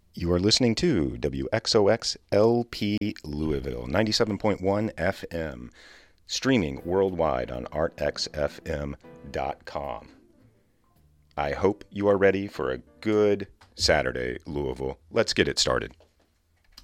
You are listening to WXOX LP Louisville, 97.1 FM, streaming worldwide on artxfm.com. I hope you are ready for a good Saturday, Louisville. Let's get it started.